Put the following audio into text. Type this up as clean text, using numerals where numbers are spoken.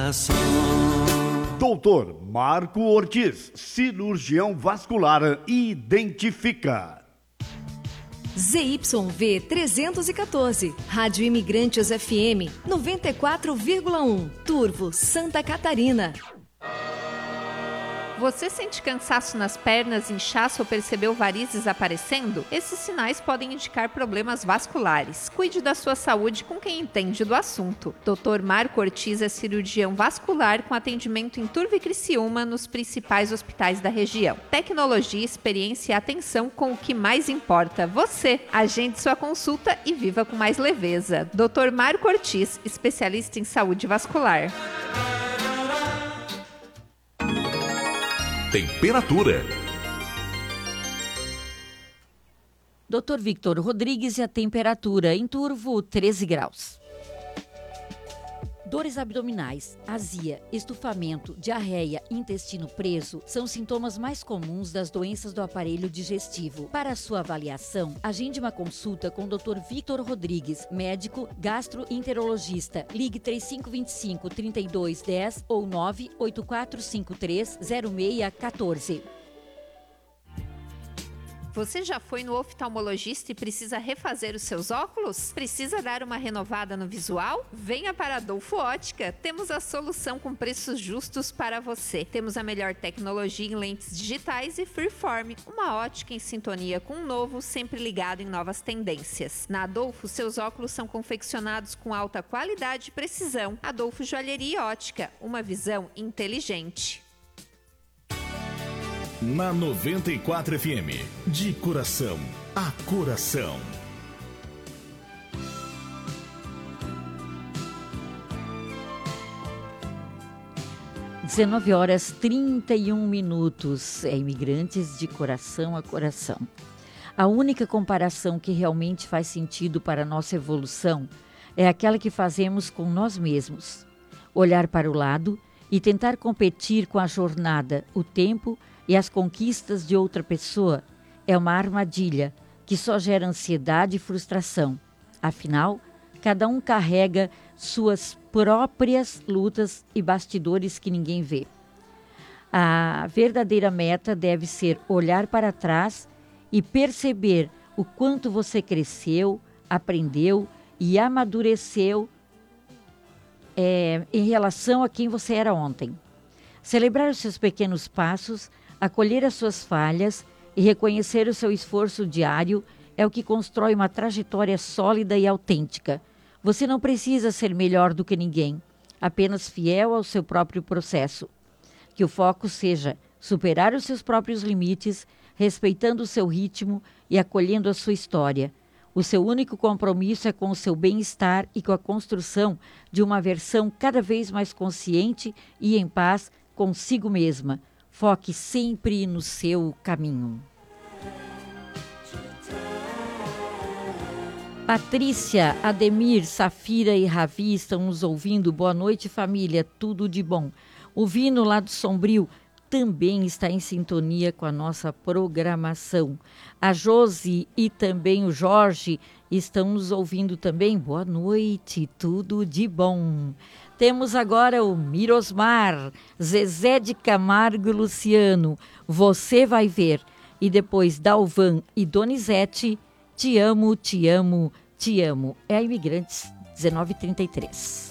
Doutor Marco Ortiz, cirurgião vascular, identifica. ZYV 314, Rádio Imigrantes FM 94,1, Turvo, Santa Catarina. Você sente cansaço nas pernas, inchaço ou percebeu varizes aparecendo? Esses sinais podem indicar problemas vasculares. Cuide da sua saúde com quem entende do assunto. Dr. Marco Ortiz é cirurgião vascular com atendimento em Turvo e Criciúma nos principais hospitais da região. Tecnologia, experiência e atenção com o que mais importa, você. Agende sua consulta e viva com mais leveza. Dr. Marco Ortiz, especialista em saúde vascular. Temperatura. Dr. Victor Rodrigues e a temperatura em Turvo, 13 graus. Dores abdominais, azia, estufamento, diarreia, intestino preso são sintomas mais comuns das doenças do aparelho digestivo. Para sua avaliação, agende uma consulta com o Dr. Victor Rodrigues, médico gastroenterologista. Ligue 3525-3210 ou 98453-0614. Você já foi no oftalmologista e precisa refazer os seus óculos? Precisa dar uma renovada no visual? Venha para a Adolfo Ótica. Temos a solução com preços justos para você. Temos a melhor tecnologia em lentes digitais e Freeform, uma ótica em sintonia com o novo, sempre ligado em novas tendências. Na Adolfo, seus óculos são confeccionados com alta qualidade e precisão. Adolfo Joalheria e Ótica, uma visão inteligente. Na 94 FM, de coração a coração. 19h31. É Imigrantes de Coração a Coração. A única comparação que realmente faz sentido para a nossa evolução é aquela que fazemos com nós mesmos. Olhar para o lado e tentar competir com a jornada, o tempo e as conquistas de outra pessoa é uma armadilha que só gera ansiedade e frustração. Afinal, cada um carrega suas próprias lutas e bastidores que ninguém vê. A verdadeira meta deve ser olhar para trás e perceber o quanto você cresceu, aprendeu e amadureceu em relação a quem você era ontem. Celebrar os seus pequenos passos, acolher as suas falhas e reconhecer o seu esforço diário é o que constrói uma trajetória sólida e autêntica. Você não precisa ser melhor do que ninguém, apenas fiel ao seu próprio processo. Que o foco seja superar os seus próprios limites, respeitando o seu ritmo e acolhendo a sua história. O seu único compromisso é com o seu bem-estar e com a construção de uma versão cada vez mais consciente e em paz consigo mesma. Foque sempre no seu caminho. Patrícia, Ademir, Safira e Ravi estão nos ouvindo. Boa noite, família. Tudo de bom. O Vino lá do Sombrio também está em sintonia com a nossa programação. A Josi e também o Jorge estão nos ouvindo também. Boa noite, tudo de bom. Temos agora o Mirosmar, Zezé de Camargo e Luciano. Você vai ver. E depois Dalvan e Donizete, te amo, te amo, te amo. É a Imigrantes 1933.